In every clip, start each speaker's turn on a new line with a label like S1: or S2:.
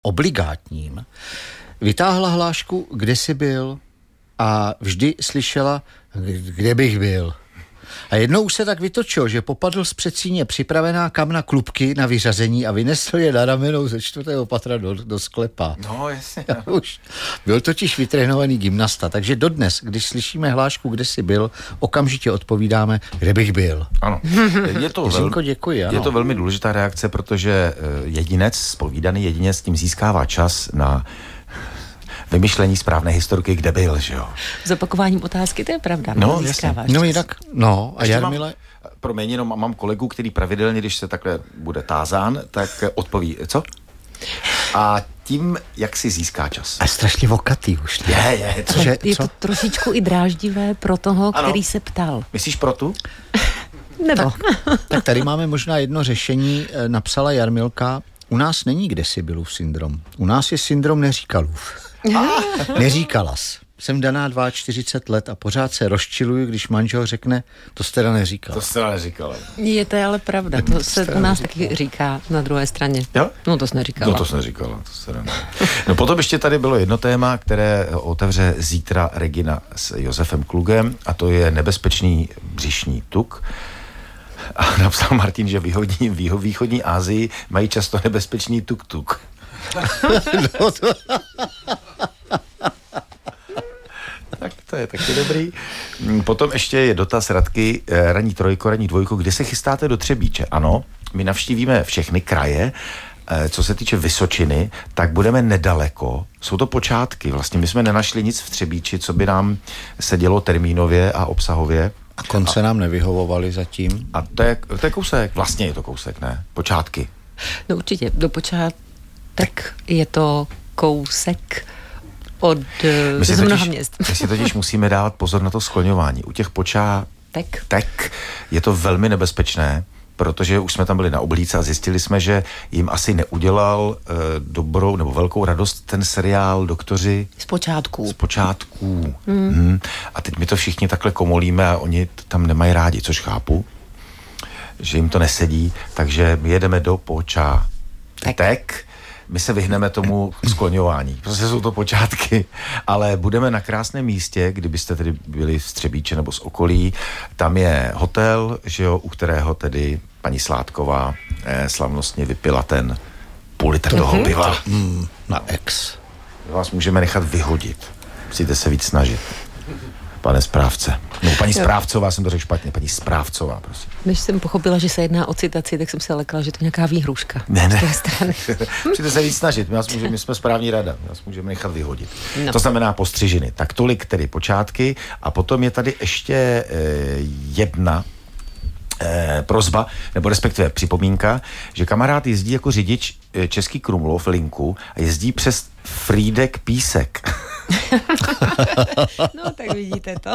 S1: obligátním, vytáhla hlášku, kde jsi byl, a vždy slyšela, kde bych byl. A jednou už se tak vytočil, že popadl z předsíně připravená kamna klubky na vyřazení a vynesl je na ramenou ze 4. patra do sklepa.
S2: No, jasně.
S1: Už byl totiž vytrénovaný gymnasta, takže dodnes, když slyšíme hlášku, kde jsi byl, okamžitě odpovídáme, kde bych byl.
S2: Ano.
S1: Děkuji, ano.
S2: Je to velmi důležitá reakce, protože zpovídaný jedinec tím získává čas na vymyšlení správné historky, kde byl, že jo.
S3: S opakováním otázky, to je pravda.
S2: No, jasně.
S1: No, jinak, a Jarmile?
S2: Promiň, jenom mám kolegu, který pravidelně, když se takhle bude tázán, tak odpoví, co? A tím, jak si získá čas.
S1: A strašně vokatý už.
S3: Je to trošičku i dráždivé pro toho,
S2: ano.
S3: který se ptal.
S2: Myslíš pro tu?
S3: Nebo?
S1: Tak tady máme možná jedno řešení, napsala Jarmilka. U nás není kdesibylův syndrom. U nás je syndrom neříkalův. Neříkalas. Jsem daná 42 let a pořád se rozčiluju, když manžel řekne, to jste teda neříkala.
S2: To jste teda neříkala.
S3: Je to ale pravda, to se u nás taky říká na druhé straně.
S2: Jo?
S3: No to jsi neříkala.
S2: No potom ještě tady bylo jedno téma, které otevře zítra Regina s Josefem Klugem, a to je nebezpečný břišní tuk. A napsal Martin, že v východní Asii mají často nebezpečný tuk-tuk.
S1: No to...
S2: Tak to je taky dobrý. Potom ještě je dotaz Radky, ranní trojko, ranní dvojko, kdy se chystáte do Třebíče? Ano, my navštívíme všechny kraje. Co se týče Vysočiny, tak budeme nedaleko. Jsou to počátky. Vlastně my jsme nenašli nic v Třebíči, co by nám sedělo termínově a obsahově.
S1: A konce nám nevyhovovali zatím.
S2: A to je kousek. Vlastně je to kousek, ne? Počátky.
S3: No určitě. Do počátek je to kousek od mnoha měst.
S2: My si totiž musíme dávat pozor na to skloňování. U těch počátek je to velmi nebezpečné, protože už jsme tam byli na Oblíce a zjistili jsme, že jim asi neudělal dobrou nebo velkou radost ten seriál Doktoři
S3: z počátků.
S2: A teď my to všichni takhle komolíme a oni tam nemají rádi, což chápu, že jim to nesedí, takže my jedeme do počátek. My se vyhneme tomu skloňování. Prostě jsou to počátky, ale budeme na krásném místě, kdybyste tedy byli v Třebíči nebo z okolí. Tam je hotel, že jo, u kterého tedy paní Sládková slavnostně vypila ten půl litr toho piva.
S1: Na ex.
S2: Vás můžeme nechat vyhodit. Musíte se víc snažit. Pane správce. No, paní správcová, jsem to řekl špatně, paní správcová, prosím.
S3: Než jsem pochopila, že se jedná o citaci, tak jsem se lekla, že to je nějaká výhruška.
S2: Ne.
S3: Z té strany.
S2: Musíte se víc snažit, my jsme správní rada, my vás můžeme nechat vyhodit.
S3: No.
S2: To znamená postřižiny. Tak tolik tedy počátky a potom je tady ještě jedna prosba, nebo respektive připomínka, že kamarád jezdí jako řidič Český Krumlov linku a jezdí přes Frýdek Písek.
S3: No, tak vidíte to.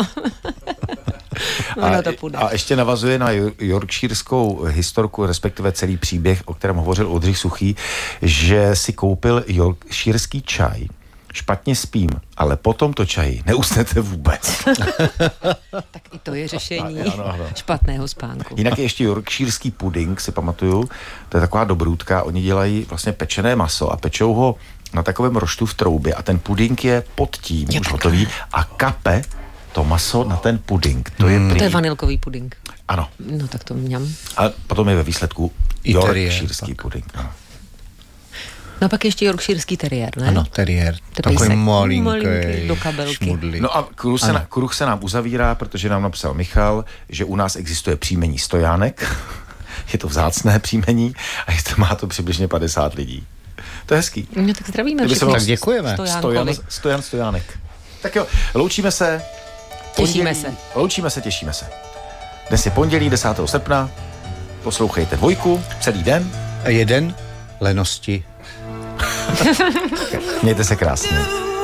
S2: A ještě navazuje na yorkshireskou historku, respektive celý příběh, o kterém hovořil Oldřich Suchý, že si koupil yorkshireský čaj. Špatně spím, ale po tomto čaji neusnete vůbec.
S3: Tak i to je řešení
S2: ano.
S3: špatného spánku.
S2: Jinak je ještě yorkshireský puding, si pamatuju. To je taková dobrůdka. Oni dělají vlastně pečené maso a pečou ho na takovém roštu v troubě a ten puding je pod tím už hotový a kape to maso na ten puding. To je
S3: vanilkový puding.
S2: Ano.
S3: No tak to mňam.
S2: A potom je ve výsledku yorkshireský puding. Ano.
S3: No pak ještě yorkshireský teriér, ne?
S1: Ano, teriér. Takový malinký,
S3: do kabelky.
S1: šmudlý.
S2: No a kruh se nám uzavírá, protože nám napsal Michal, že u nás existuje příjmení Stojánek. Je to vzácné příjmení a má to přibližně 50 lidí. To je hezký.
S3: No tak zdravíme všichni.
S1: Tak děkujeme.
S2: Stojánek. Tak jo, loučíme se. Loučíme se, těšíme se. Dnes je pondělí 10. srpna. Poslouchejte Dvojku celý den.
S1: A jeden lenosti.
S2: Mějte se krásně.